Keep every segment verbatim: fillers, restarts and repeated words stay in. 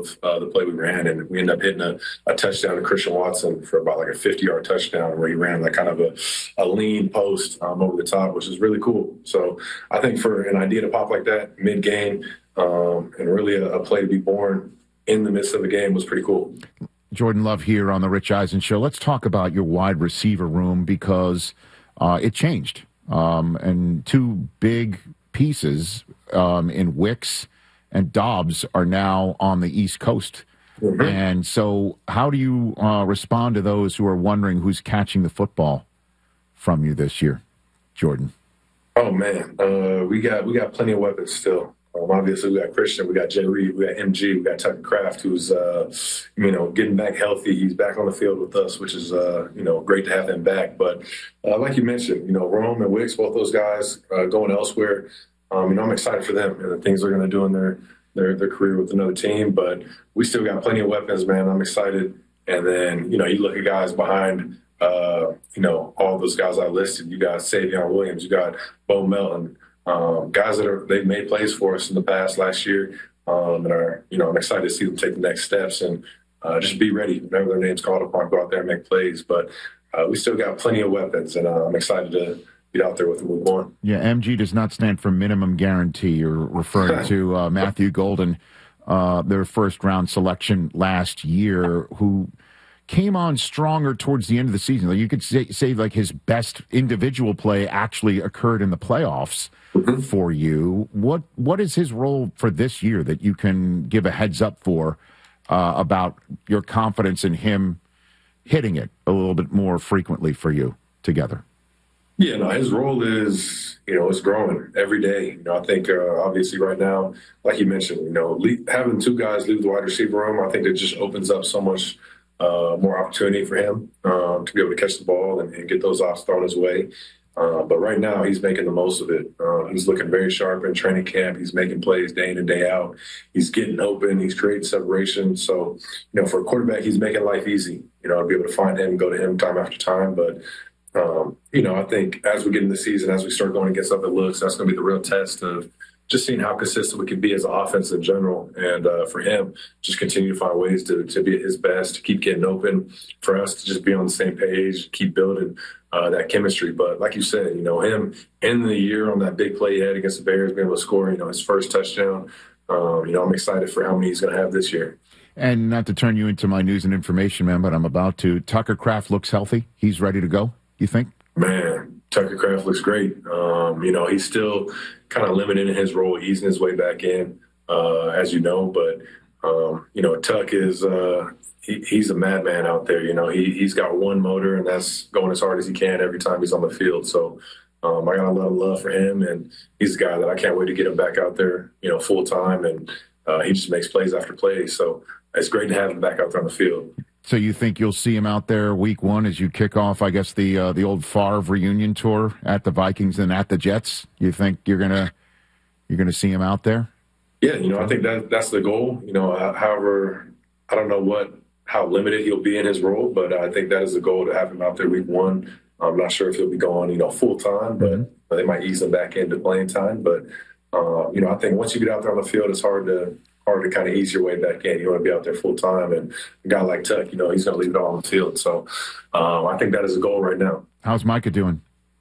of uh, the play we ran, and we ended up hitting a, a touchdown to Christian Watson for about like a fifty-yard touchdown where he ran like kind of a, a lean post um, over the top, which is really cool. So I think for an idea to pop like that mid-game um, and really a, a play to be born in the midst of the game was pretty cool. Jordan Love here on the Rich Eisen Show. Let's talk about your wide receiver room because uh, it changed. Um, and two big pieces um, in Wicks and Dobbs are now on the East Coast. Mm-hmm. And so how do you uh, respond to those who are wondering who's catching the football from you this year, Jordan? Oh, man. Uh, we got we got plenty of weapons still. Um, obviously, we got Christian, we got Jay Reed, we got M G, we got Tucker Kraft, who's, uh, you know, getting back healthy. He's back on the field with us, which is, uh, you know, great to have him back. But uh, like you mentioned, you know, Rome and Wicks, both those guys uh, going elsewhere. Um, you know, I'm excited for them and the things they're going to do in their, their their career with another team. But we still got plenty of weapons, man. I'm excited. And then, you know, you look at guys behind, uh, you know, all those guys I listed. You got Savion Williams, you got Bo Melton. Um, guys that are they've made plays for us in the past last year, um, and are you know I'm excited to see them take the next steps and uh, just be ready whenever their name's called upon, go out there and make plays. But uh, we still got plenty of weapons, and uh, I'm excited to get out there with them move on. Yeah, M G does not stand for minimum guarantee. You're referring to uh, Matthew Golden, uh, their first round selection last year, who came on stronger towards the end of the season. Like you could say, say like his best individual play actually occurred in the playoffs. Mm-hmm. For you. What what is his role for this year that you can give a heads up for uh, about your confidence in him hitting it a little bit more frequently for you together? Yeah, no, his role is, you know, it's growing every day. You know, I think uh, obviously right now, like you mentioned, you know, lead, having two guys leave the wide receiver room, I think it just opens up so much uh, more opportunity for him um, to be able to catch the ball and, and get those offs thrown his way. Uh, but right now, he's making the most of it. Uh, he's looking very sharp in training camp. He's making plays day in and day out. He's getting open. He's creating separation. So, you know, for a quarterback, he's making life easy, you know, to be able to find him and go to him time after time. But, um, you know, I think as we get in the season, as we start going against other looks, that's going to be the real test of just seeing how consistent we can be as an offense in general. And uh, for him, just continue to find ways to, to be at his best, to keep getting open, for us to just be on the same page, keep building uh, that chemistry. But like you said, you know, him in the year on that big play he had against the Bears, being able to score, you know, his first touchdown, um, you know, I'm excited for how many he's going to have this year. And not to turn you into my news and information man, but I'm about to. Tucker Kraft looks healthy. He's ready to go, you think? Man, Tucker Kraft looks great. Um, you know, he's still kind of limited in his role, easing his way back in, uh, as you know. But, um, you know, Tuck is uh, he, he's a madman out there. You know, he, he's got one motor, and that's going as hard as he can every time he's on the field. So um, I got a lot of love for him, and he's a guy that I can't wait to get him back out there, you know, full time. And uh, he just makes plays after plays. So it's great to have him back out there on the field. So you think you'll see him out there week one as you kick off, I guess, the uh, the old Favre reunion tour at the Vikings and at the Jets? You think you're gonna you're gonna see him out there? Yeah, you know, I think that that's the goal. You know, however, I don't know what how limited he'll be in his role, but I think that is the goal, to have him out there week one. I'm not sure if he'll be going, you know, full time, but mm-hmm. they might ease him back into playing time. But uh, you know, I think once you get out there on the field, it's hard to. hard to kind of ease your way back in. You want to be out there full time, and a guy like Tuck, you know, he's going to leave it all on the field. So um, I think that is a goal right now. How's Micah doing?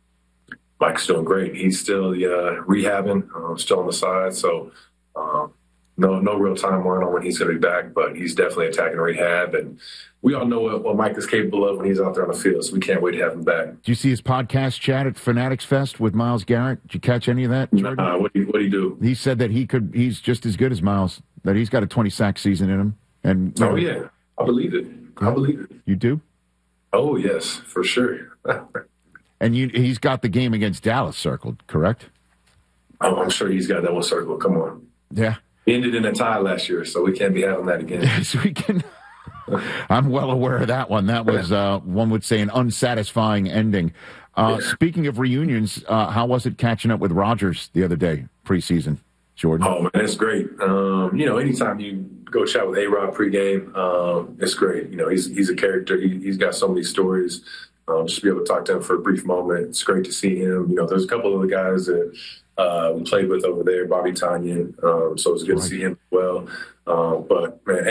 Mike's doing great. He's still uh, rehabbing, uh, still on the side. So um, no no real timeline on when he's going to be back, but he's definitely attacking rehab. And we all know what, what Mike is capable of when he's out there on the field, so we can't wait to have him back. Did you see his podcast chat at Fanatics Fest with Myles Garrett? Did you catch any of that, Jordan? Nah, what did he do? He said that he could. He's just as good as Myles, that he's got a twenty-sack season in him. And Oh, know, yeah. I believe it. I believe it. You do? Oh, yes, for sure. And you, he's got the game against Dallas circled, correct? Oh, I'm sure he's got that one circled. Come on. Yeah. He ended in a tie last year, so we can't be having that again. Yes, we can. I'm well aware of that one. That was, uh, one would say, an unsatisfying ending. Uh, yeah. Speaking of reunions, uh, how was it catching up with Rodgers the other day, preseason, Jordan? Oh, man, it's great. Um, you know, anytime you go chat with A-Rod pregame, um, it's great. You know, he's he's a character. He, he's got so many stories. Um, just to be able to talk to him for a brief moment, it's great to see him. You know, there's a couple of the guys that uh, we played with over there, Bobby Tanyan. Um, so it was good right. to see him as well. Um, but, man,